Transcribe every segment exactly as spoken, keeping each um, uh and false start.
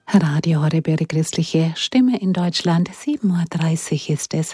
Radio Horeb, christliche Stimme in Deutschland, sieben Uhr dreißig ist es.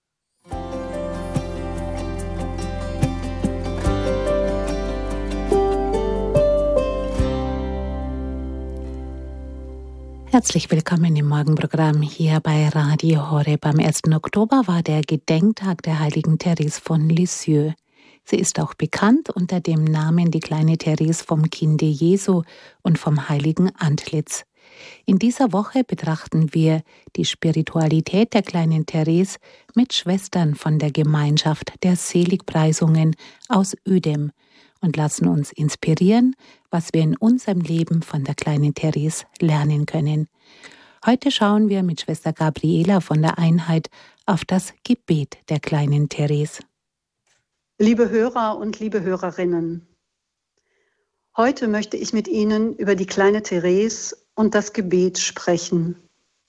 Herzlich willkommen im Morgenprogramm hier bei Radio Horeb. Am ersten Oktober war der Gedenktag der heiligen Therese von Lisieux. Sie ist auch bekannt unter dem Namen die kleine Therese vom Kinde Jesu und vom heiligen Antlitz. In dieser Woche betrachten wir die Spiritualität der kleinen Therese mit Schwestern von der Gemeinschaft der Seligpreisungen aus Uedem und lassen uns inspirieren, was wir in unserem Leben von der kleinen Therese lernen können. Heute schauen wir mit Schwester Gabriela von der Einheit auf das Gebet der kleinen Therese. Liebe Hörer und liebe Hörerinnen, heute möchte ich mit Ihnen über die kleine Therese und das Gebet sprechen.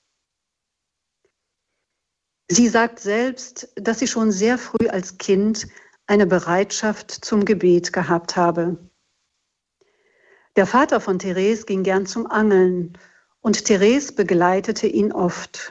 Sie sagt selbst, dass sie schon sehr früh als Kind eine Bereitschaft zum Gebet gehabt habe. Der Vater von Therese ging gern zum Angeln und Therese begleitete ihn oft.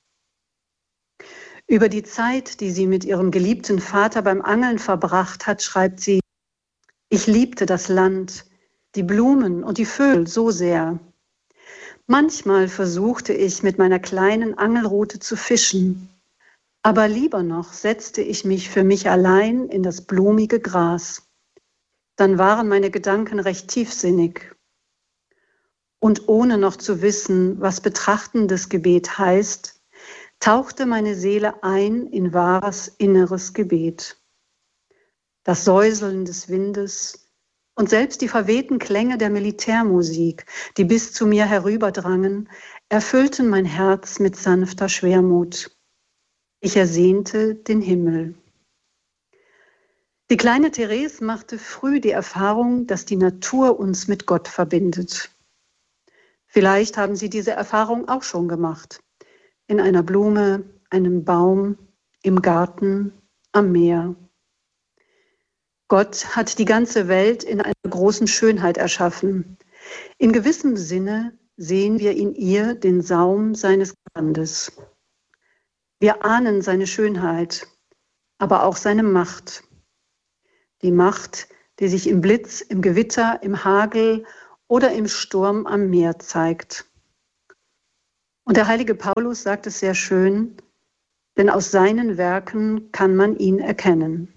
Über die Zeit, die sie mit ihrem geliebten Vater beim Angeln verbracht hat, schreibt sie: Ich liebte das Land, die Blumen und die Vögel so sehr. Manchmal versuchte ich, mit meiner kleinen Angelrute zu fischen, aber lieber noch setzte ich mich für mich allein in das blumige Gras. Dann waren meine Gedanken recht tiefsinnig. Und ohne noch zu wissen, was betrachtendes Gebet heißt, tauchte meine Seele ein in wahres inneres Gebet. Das Säuseln des Windes und selbst die verwehten Klänge der Militärmusik, die bis zu mir herüberdrangen, erfüllten mein Herz mit sanfter Schwermut. Ich ersehnte den Himmel. Die kleine Therese machte früh die Erfahrung, dass die Natur uns mit Gott verbindet. Vielleicht haben Sie diese Erfahrung auch schon gemacht. In einer Blume, einem Baum, im Garten, am Meer. Gott hat die ganze Welt in einer großen Schönheit erschaffen. In gewissem Sinne sehen wir in ihr den Saum seines Gewandes. Wir ahnen seine Schönheit, aber auch seine Macht. Die Macht, die sich im Blitz, im Gewitter, im Hagel oder im Sturm am Meer zeigt. Und der heilige Paulus sagt es sehr schön, denn aus seinen Werken kann man ihn erkennen.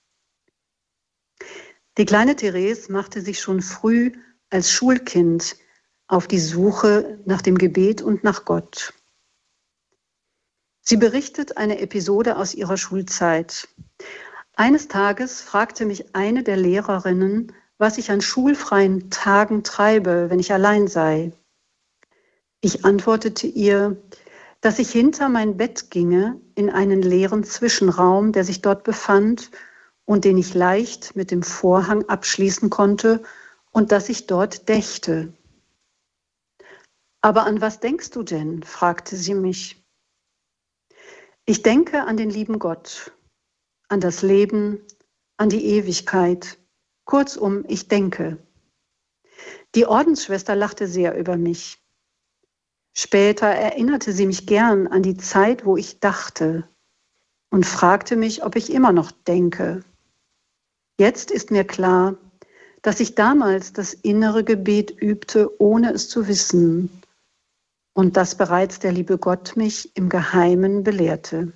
Die kleine Therese machte sich schon früh als Schulkind auf die Suche nach dem Gebet und nach Gott. Sie berichtet eine Episode aus ihrer Schulzeit. Eines Tages fragte mich eine der Lehrerinnen, was ich an schulfreien Tagen treibe, wenn ich allein sei. Ich antwortete ihr, dass ich hinter mein Bett ginge in einen leeren Zwischenraum, der sich dort befand und den ich leicht mit dem Vorhang abschließen konnte und dass ich dort dächte. »Aber an was denkst du denn?« fragte sie mich. »Ich denke an den lieben Gott, an das Leben, an die Ewigkeit. Kurzum, ich denke.« Die Ordensschwester lachte sehr über mich. Später erinnerte sie mich gern an die Zeit, wo ich dachte und fragte mich, ob ich immer noch denke. Jetzt ist mir klar, dass ich damals das innere Gebet übte, ohne es zu wissen und dass bereits der liebe Gott mich im Geheimen belehrte.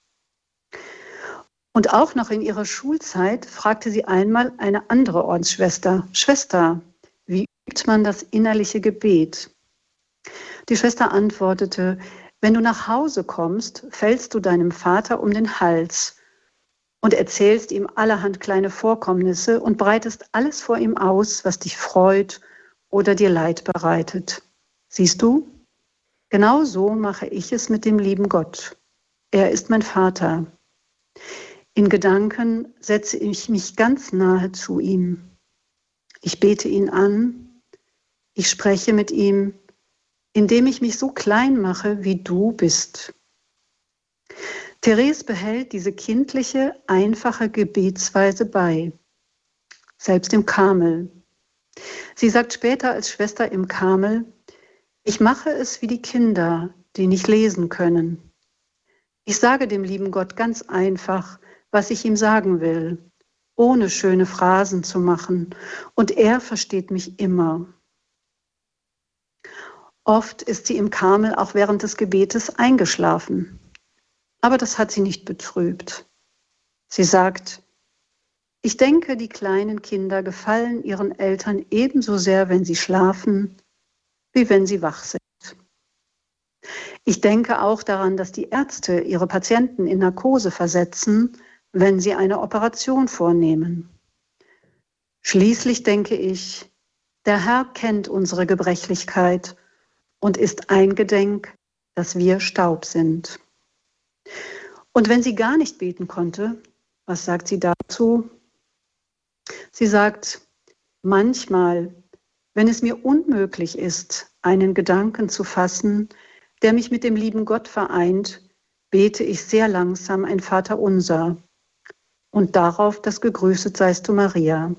Und auch noch in ihrer Schulzeit fragte sie einmal eine andere Ordensschwester: Schwester, wie übt man das innerliche Gebet? Die Schwester antwortete: Wenn du nach Hause kommst, fällst du deinem Vater um den Hals und erzählst ihm allerhand kleine Vorkommnisse und breitest alles vor ihm aus, was dich freut oder dir Leid bereitet. Siehst du? Genau so mache ich es mit dem lieben Gott. Er ist mein Vater. In Gedanken setze ich mich ganz nahe zu ihm. Ich bete ihn an, ich spreche mit ihm, indem ich mich so klein mache, wie du bist. Therese behält diese kindliche, einfache Gebetsweise bei, selbst im Karmel. Sie sagt später als Schwester im Karmel: Ich mache es wie die Kinder, die nicht lesen können. Ich sage dem lieben Gott ganz einfach, was ich ihm sagen will, ohne schöne Phrasen zu machen, und er versteht mich immer. Oft ist sie im Karmel auch während des Gebetes eingeschlafen, aber das hat sie nicht betrübt. Sie sagt, ich denke, die kleinen Kinder gefallen ihren Eltern ebenso sehr, wenn sie schlafen, wie wenn sie wach sind. Ich denke auch daran, dass die Ärzte ihre Patienten in Narkose versetzen, wenn sie eine Operation vornehmen. Schließlich denke ich, der Herr kennt unsere Gebrechlichkeit und ist eingedenk, dass wir Staub sind. Und wenn sie gar nicht beten konnte, was sagt sie dazu? Sie sagt, manchmal, wenn es mir unmöglich ist, einen Gedanken zu fassen, der mich mit dem lieben Gott vereint, bete ich sehr langsam ein Vaterunser und darauf das Gegrüßet seist du, Maria.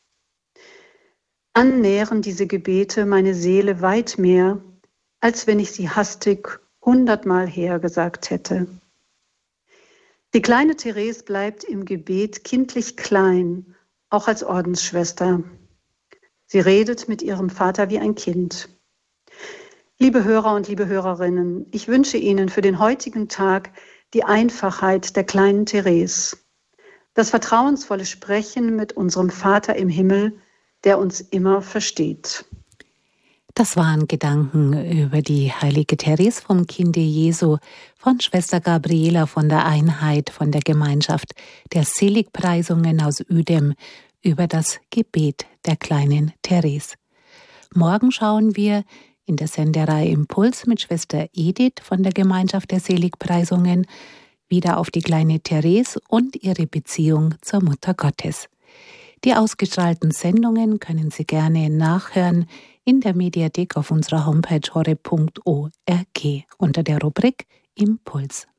Annähren diese Gebete meine Seele weit mehr, als wenn ich sie hastig hundertmal hergesagt hätte. Die kleine Therese bleibt im Gebet kindlich klein, auch als Ordensschwester. Sie redet mit ihrem Vater wie ein Kind. Liebe Hörer und liebe Hörerinnen, ich wünsche Ihnen für den heutigen Tag die Einfachheit der kleinen Therese, das vertrauensvolle Sprechen mit unserem Vater im Himmel, der uns immer versteht. Das waren Gedanken über die heilige Therese vom Kinde Jesu von Schwester Gabriela von der Einheit, von der Gemeinschaft der Seligpreisungen aus Uedem über das Gebet der kleinen Therese. Morgen schauen wir in der Sendereihe Impuls mit Schwester Edith von der Gemeinschaft der Seligpreisungen wieder auf die kleine Therese und ihre Beziehung zur Mutter Gottes. Die ausgestrahlten Sendungen können Sie gerne nachhören in der Mediathek auf unserer Homepage horeb punkt org unter der Rubrik Impuls.